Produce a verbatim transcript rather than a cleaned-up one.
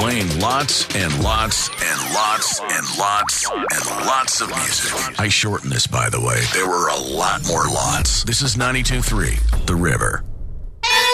playing lots and lots and lots and lots and lots of music. I shortened this, by the way. There were a lot more lots. This is ninety-two point three, The River.